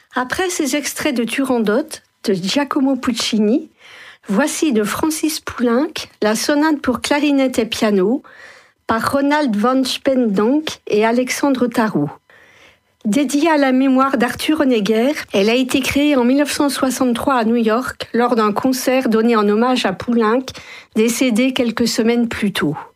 Après ces extraits de Turandot de Giacomo Puccini, voici de Francis Poulenc la sonate pour clarinette et piano par Ronald van Spendank et Alexandre Tarou. Dédiée à la mémoire d'Arthur Honegger, elle a été créée en 1963 à New York lors d'un concert donné en hommage à Poulenc, décédé quelques semaines plus tôt.